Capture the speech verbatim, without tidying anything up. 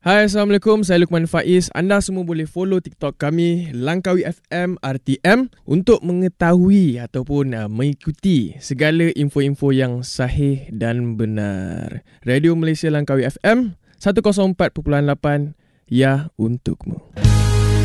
Hai, Assalamualaikum. Saya Luqman Faiz. Anda semua boleh follow TikTok kami Langkawi F M R T M untuk mengetahui ataupun uh, mengikuti segala info-info yang sahih dan benar. Radio Malaysia Langkawi F M seratus empat perpuluhan lapan, ya untukmu.